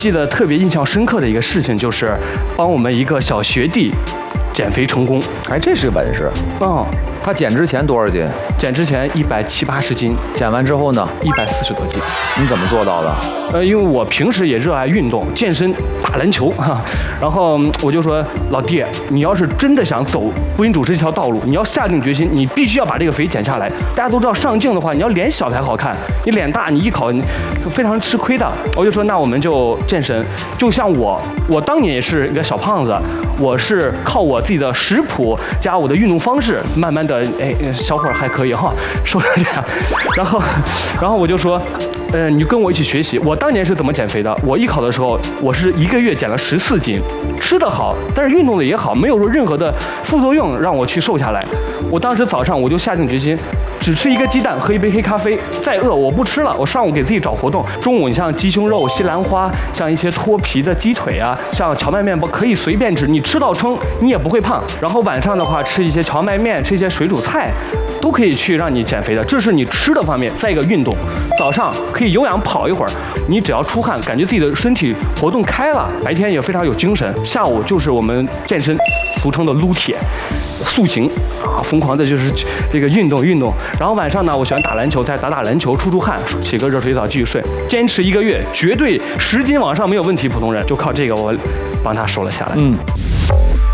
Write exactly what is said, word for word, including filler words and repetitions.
记得特别印象深刻的一个事情就是帮我们一个小学弟减肥成功。 哎，这是个本事。 哦， 他减之前多少斤？ 减之前一百七八十斤， 减完之后呢？ 一百四十多斤。 你怎么做到的？ 呃，因为我平时也热爱运动、健身、打篮球哈，然后我就说老弟，你要是真的想走播音主持这条道路，你要下定决心，你必须要把这个肥减下来。大家都知道上镜的话，你要脸小才好看，你脸大，你一考你非常吃亏的。我就说那我们就健身，就像我，我当年也是一个小胖子，我是靠我自己的食谱加我的运动方式，慢慢的，哎，小伙儿还可以哈，瘦成这样。然后，然后我就说。呃，你就跟我一起学习。我当年是怎么减肥的？我艺考的时候，我是一个月减了十四斤，吃得好，但是运动的也好，没有说任何的副作用让我去瘦下来。我当时早上我就下定决心，只吃一个鸡蛋，喝一杯黑咖啡，再饿我不吃了。我上午给自己找活动，中午你像鸡胸肉、西兰花，像一些脱皮的鸡腿啊，像荞麦面包可以随便吃，你吃到撑你也不会胖。然后晚上的话吃一些荞麦面，吃一些水煮菜，都可以去让你减肥的。这是你吃的方面。再一个运动，早上可以有氧跑一会儿，你只要出汗，感觉自己的身体活动开了，白天也非常有精神。下午就是我们健身，俗称的撸铁、塑形啊，疯狂的就是这个运动运动。然后晚上呢，我喜欢打篮球，再打打篮球，出出汗，洗个热水澡继续睡。坚持一个月，绝对十斤往上没有问题。普通人就靠这个，我帮他瘦了下来。 嗯。